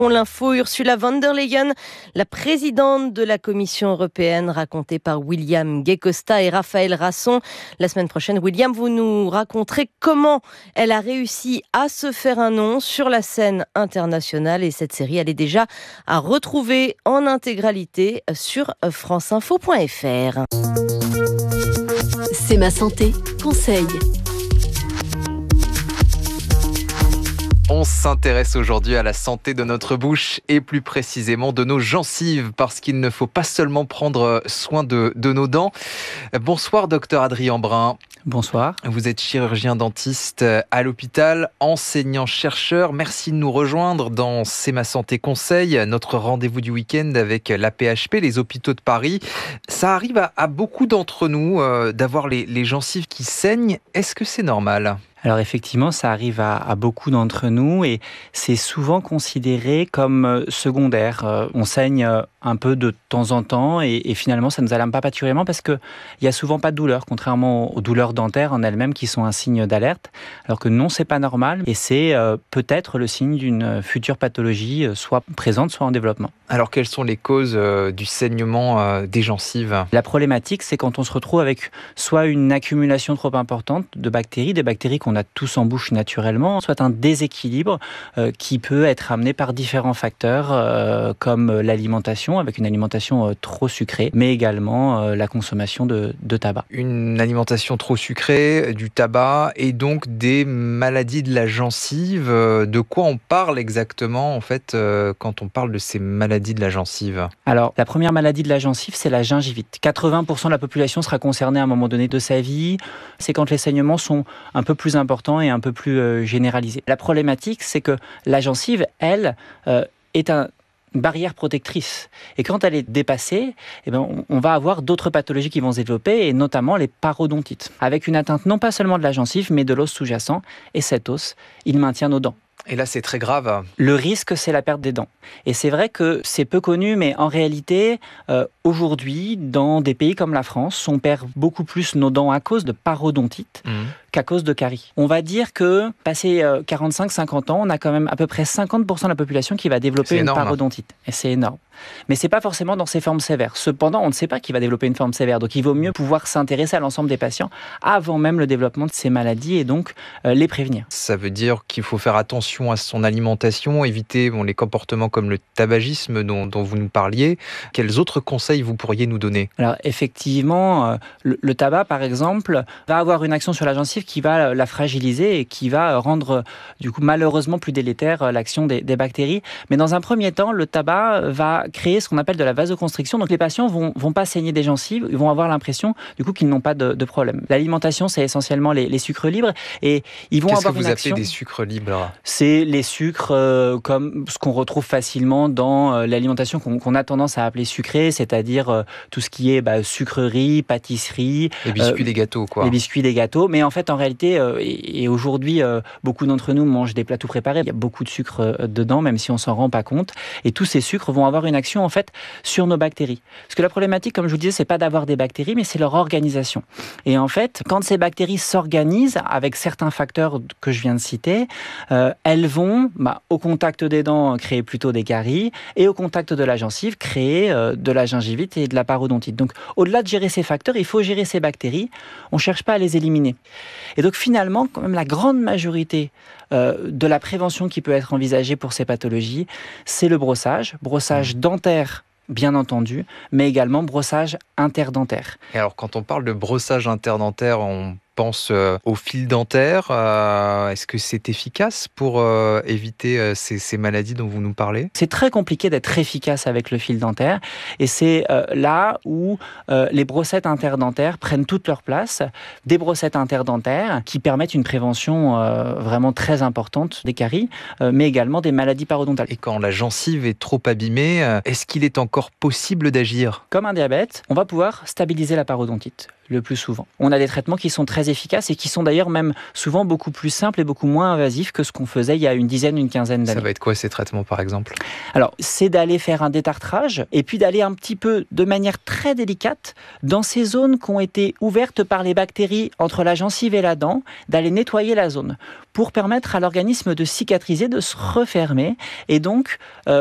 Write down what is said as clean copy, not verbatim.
L'info, Ursula von der Leyen, la présidente de la Commission européenne, racontée par William Gay-Costa et Raphaël Rasson. La semaine prochaine, William, vous nous raconterez comment elle a réussi à se faire un nom sur la scène internationale. Et cette série, elle est déjà à retrouver en intégralité sur franceinfo.fr. C'est ma santé, conseil. On s'intéresse aujourd'hui à la santé de notre bouche et plus précisément de nos gencives, parce qu'il ne faut pas seulement prendre soin de nos dents. Bonsoir docteur Adrien Brun. Bonsoir. Vous êtes chirurgien dentiste à l'hôpital, enseignant-chercheur. Merci de nous rejoindre dans C'est ma santé conseil, notre rendez-vous du week-end avec l'AP-HP, les hôpitaux de Paris. Ça arrive à beaucoup d'entre nous d'avoir les gencives qui saignent. Est-ce que c'est normal ? Alors effectivement, ça arrive à beaucoup d'entre nous et c'est souvent considéré comme secondaire. On saigne un peu de temps en temps et finalement ça ne nous alarme pas particulièrement parce qu'il n'y a souvent pas de douleur, contrairement aux douleurs dentaires en elles-mêmes qui sont un signe d'alerte. Alors que non, c'est pas normal et c'est peut-être le signe d'une future pathologie, soit présente, soit en développement. Alors quelles sont les causes du saignement des gencives ? La problématique, c'est quand on se retrouve avec soit une accumulation trop importante de bactéries, des bactéries qu'on a tous en bouche naturellement, soit un déséquilibre qui peut être amené par différents facteurs comme l'alimentation, avec une alimentation trop sucrée, mais également la consommation de tabac. Une alimentation trop sucrée, du tabac et donc des maladies de la gencive. De quoi on parle exactement en fait quand on parle de ces maladies de la gencive ? Alors, la première maladie de la gencive, c'est la gingivite. 80% de la population sera concernée à un moment donné de sa vie. C'est quand les saignements sont un peu plus importants et un peu plus généralisés. La problématique, c'est que la gencive, elle, est une barrière protectrice. Et quand elle est dépassée, on va avoir d'autres pathologies qui vont se développer, et notamment les parodontites, avec une atteinte non pas seulement de la gencive, mais de l'os sous-jacent. Et cet os, il maintient nos dents. Et là, c'est très grave. Le risque, c'est la perte des dents. Et c'est vrai que c'est peu connu, mais en réalité, aujourd'hui, dans des pays comme la France, on perd beaucoup plus nos dents à cause de parodontites qu'à cause de caries. On va dire que, passé 45-50 ans, on a quand même à peu près 50% de la population qui va développer une parodontite. Et c'est énorme. Mais c'est pas forcément dans ses formes sévères. Cependant, on ne sait pas qui va développer une forme sévère. Donc il vaut mieux pouvoir s'intéresser à l'ensemble des patients avant même le développement de ces maladies et donc les prévenir. Ça veut dire qu'il faut faire attention à son alimentation, éviter les comportements comme le tabagisme dont vous nous parliez. Quels autres conseils vous pourriez nous donner ? Alors effectivement, le tabac par exemple va avoir une action sur la gencive qui va la fragiliser et qui va rendre du coup malheureusement plus délétère l'action des bactéries. Mais dans un premier temps, le tabac va créer ce qu'on appelle de la vasoconstriction. Donc les patients vont pas saigner des gencives, ils vont avoir l'impression du coup qu'ils n'ont pas de problème. L'alimentation, c'est essentiellement les sucres libres et ils vont avoir une action. Qu'est-ce que vous appelez des sucres libres ? C'est les sucres comme ce qu'on retrouve facilement dans l'alimentation qu'on a tendance à appeler sucrée, c'est-à-dire tout ce qui est sucrerie, pâtisserie. Les biscuits, les gâteaux, quoi. Les biscuits, les gâteaux. Mais en fait, en réalité, et aujourd'hui, beaucoup d'entre nous mangent des plats tout préparés. Il y a beaucoup de sucre dedans, même si on s'en rend pas compte. Et tous ces sucres vont avoir une action en fait sur nos bactéries. Parce que la problématique, comme je vous disais, c'est pas d'avoir des bactéries, mais c'est leur organisation. Et en fait, quand ces bactéries s'organisent avec certains facteurs que je viens de citer, elles vont, au contact des dents, créer plutôt des caries, et au contact de la gencive, créer de la gingivite et de la parodontite. Donc, au-delà de gérer ces facteurs, il faut gérer ces bactéries. On cherche pas à les éliminer. Et donc, finalement, quand même, la grande majorité de la prévention qui peut être envisagée pour ces pathologies, c'est le brossage dentaire, bien entendu, mais également brossage interdentaire. Et alors, quand on parle de brossage interdentaire, on pense au fil dentaire. Est-ce que c'est efficace pour éviter ces maladies dont vous nous parlez ? C'est très compliqué d'être efficace avec le fil dentaire et c'est là où les brossettes interdentaires prennent toute leur place. Des brossettes interdentaires qui permettent une prévention vraiment très importante des caries, mais également des maladies parodontales. Et quand la gencive est trop abîmée, est-ce qu'il est encore possible d'agir ? Comme un diabète, on va pouvoir stabiliser la parodontite. le plus souvent. On a des traitements qui sont très efficaces et qui sont d'ailleurs même souvent beaucoup plus simples et beaucoup moins invasifs que ce qu'on faisait il y a une quinzaine d'années. Ça va être quoi ces traitements par exemple ? Alors, c'est d'aller faire un détartrage et puis d'aller un petit peu de manière très délicate dans ces zones qui ont été ouvertes par les bactéries entre la gencive et la dent, d'aller nettoyer la zone pour permettre à l'organisme de cicatriser, de se refermer et donc